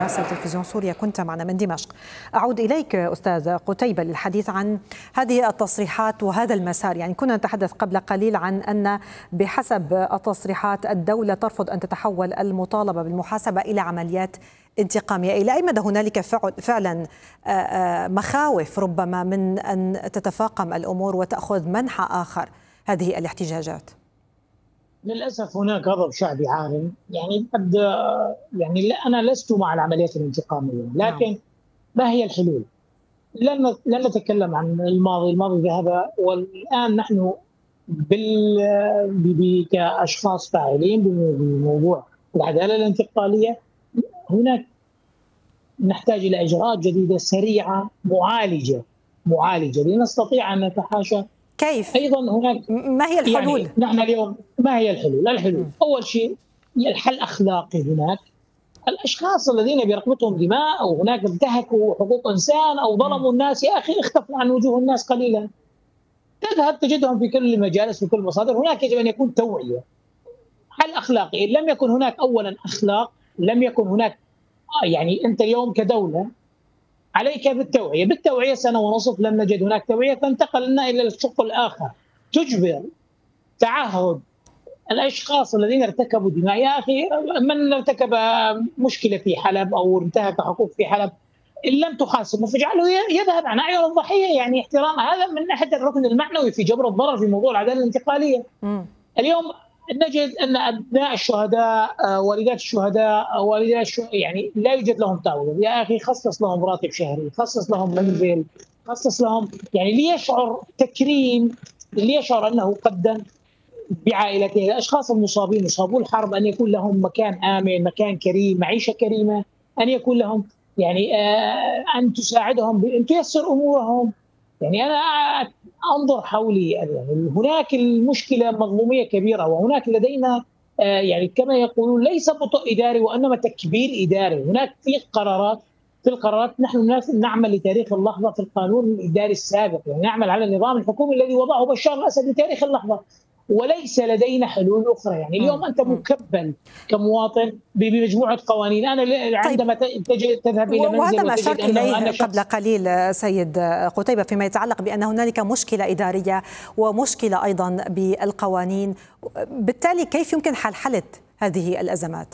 رئاسة تلفزيون سوريا كنت معنا من دمشق. أعود إليك أستاذ قتيبة للحديث عن هذه التصريحات وهذا المسار. يعني كنا نتحدث قبل قليل عن أن بحسب التصريحات الدولة ترفض أن تتحول المطالبة بالمحاسبة إلى عمليات انتقامية. إلى أي مدى هنالك فعلا مخاوف ربما من أن تتفاقم الأمور وتأخذ منحى آخر هذه الاحتجاجات؟ للأسف هناك غضب شعبي عارم. يعني قد أنا لست مع العمليات الانتقامية، لكن ما هي الحلول؟ لن نتكلم عن الماضي ذهب، والآن نحن كأشخاص فاعلين بموضوع العدالة الانتقالية. هناك نحتاج إلى إجراءات جديدة سريعة معالجة لنستطيع أن نتحاشى. كيف؟ أيضا هناك ما هي الحلول؟ يعني نحن اليوم ما هي الحلول؟ الحلول أول شيء الحل أخلاقي. هناك الأشخاص الذين برقبتهم دماء أو هناك انتهكوا حقوق إنسان أو ظلموا الناس، يا أخي اختفوا عن وجوه الناس قليلا. تذهب تجدهم في كل المجالس وكل المصادر. هناك يجب أن يكون توعية. حل أخلاقي. إن لم يكن هناك أولا أخلاق، لم يكن هناك يعني أنت اليوم كدولة عليك بالتوعية سنة ونصف لم نجد هناك توعية، فانتقلنا إلى الشق الآخر. تجبر تعهد الاشخاص الذين ارتكبوا دماء. يا اخي من ارتكب مشكله في حلب او انتهك حقوق في حلب ان لم تحاسبه فاجعله يذهب عن اعين الضحيه. يعني احترام هذا من ناحيه الركن المعنوي في جبر الضرر في موضوع العداله الانتقاليه. اليوم نجد ان ابناء الشهداء، والدات الشهداء، يعني لا يوجد لهم تعويض. يا اخي خصص لهم راتب شهري، خصص لهم منزل، خصص لهم يعني ليشعر تكريم، ليشعر انه قدم بعائلته. الاشخاص المصابين مصابو الحرب ان يكون لهم مكان امن، مكان كريم، معيشه كريمه، ان يكون لهم يعني ان تساعدهم، ان تيسر امورهم. يعني انا انظر حولي، يعني هناك المشكله مظلوميه كبيره، وهناك لدينا يعني كما يقولون ليس بطء اداري وانما تكبير اداري. هناك في القرارات نحن نعمل لتاريخ اللحظه في القانون الاداري السابق، يعني نعمل على النظام الحكومي الذي وضعه بشار الاسد لتاريخ اللحظه، وليس لدينا حلول اخرى. يعني اليوم انت مكبل كمواطن بمجموعه قوانين. انا عندما تذهب الى منزل وهذا ما وتجد أشرت إليه قبل قليل سيد قتيبة فيما يتعلق بأن هنالك مشكلة إدارية ومشكلة أيضا بالقوانين. بالتالي كيف يمكن حل هذه الأزمات؟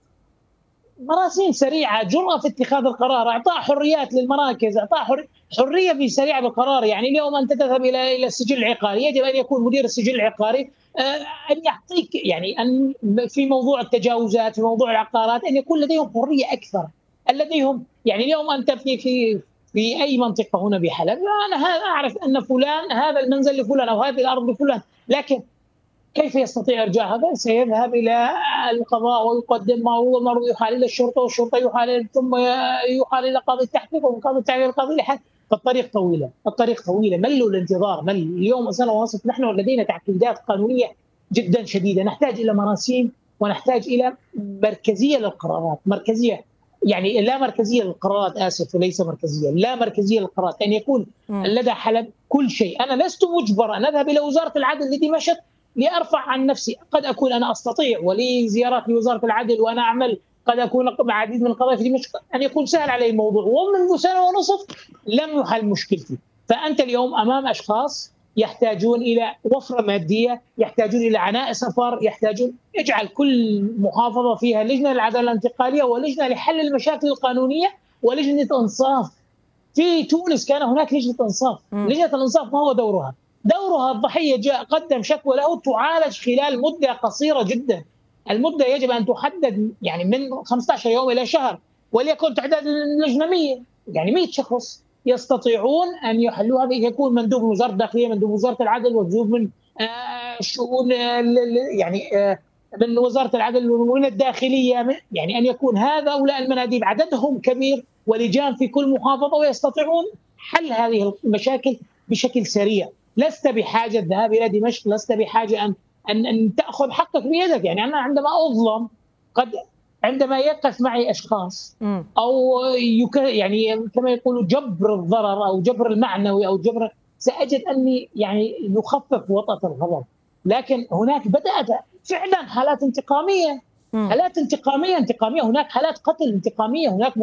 مراسيم سريعه، جرأه في اتخاذ القرار، اعطاء حريات للمراكز، اعطاء حريه في سريعه بالقرار. يعني اليوم انت تذهب الى السجل العقاري، يجب ان يكون مدير السجل العقاري ان يعطيك يعني ان في موضوع التجاوزات، في موضوع العقارات، ان يكون لديهم حريه اكثر. لديهم يعني اليوم انت في اي منطقه هنا بحلب، انا اعرف ان فلان هذا المنزل لفلان او هذه الارض لفلان، لكن كيف يستطيع ارجاع هذا؟ سيذهب الى القضاء ويقدم معروض يحال الى الشرطه، والشرطه يحال ثم يحال الى قاضي التحقيق، ومن قاضي التحقيق القاضي لحد. فالطريق طويله، ملوا الانتظار. اليوم سنه ونصف نحن لدينا تعقيدات قانونيه جدا شديده. نحتاج الى مراسيم ونحتاج الى مركزيه للقرارات، يعني لا مركزيه للقرارات، اسف، وليس مركزيه، لا مركزيه للقرارات. ان يكون لدى حلب كل شيء. انا لست مجبر ان اذهب الى وزاره العدل لدمشق لارفع عن نفسي. قد اكون انا استطيع ولي زيارات لوزاره العدل وانا اعمل، قد اكون مع عديد من القضايا في دمشق ان يكون سهل علي الموضوع، ومنذ سنه ونصف لم يحل مشكلتي. فانت اليوم امام اشخاص يحتاجون الى وفره ماديه، يحتاجون الى عناء سفر، اجعل كل محافظه فيها لجنه للعداله الانتقاليه ولجنه لحل المشاكل القانونيه ولجنه انصاف. في تونس كان هناك لجنه انصاف. لجنه الانصاف ما هو دورها؟ الضحيه جاء قدم شكوى له تعالج خلال مده قصيره جدا. المده يجب ان تحدد يعني من 15 يوم الى شهر، وليكن تعداد اللجنه 100، يعني 100 شخص يستطيعون ان يحلوها. يكون مندوب من وزاره الداخليه، مندوب وزاره العدل، مندوب من الشؤون يعني من وزاره العدل ومن الداخليه، يعني ان يكون هؤلاء المناديب عددهم كبير ولجان في كل محافظه ويستطيعون حل هذه المشاكل بشكل سريع. لست بحاجه الذهاب الى دمشق، لست بحاجه ان تاخذ حقك بيدك. يعني انا عندما اظلم، عندما يقف معي اشخاص او يعني كما يقولوا جبر الضرر او جبر المعنوي او ساجد اني يعني يخفف وطأة الغضب. لكن هناك بدات فعلا حالات انتقاميه، هناك حالات قتل انتقاميه، هناك